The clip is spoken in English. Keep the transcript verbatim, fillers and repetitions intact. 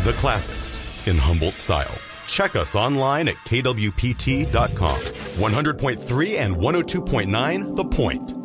the classics in Humboldt style. Check us online at K W P T dot com. one hundred point three and one oh two point nine The Point.